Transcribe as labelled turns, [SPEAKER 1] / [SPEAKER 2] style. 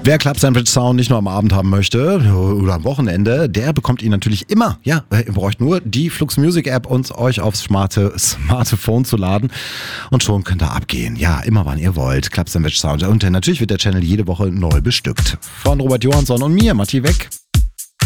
[SPEAKER 1] Wer Club Sandwich Sound nicht nur am Abend haben möchte oder am Wochenende, der bekommt ihn natürlich immer. Ja, ihr braucht nur die Flux Music App und euch aufs Smartphone zu laden und schon könnt ihr abgehen. Ja, immer wann ihr wollt. Club Sandwich Sound. Und natürlich wird der Channel jede Woche neu bestückt. Von Robert Johansson und mir, Matti Weck.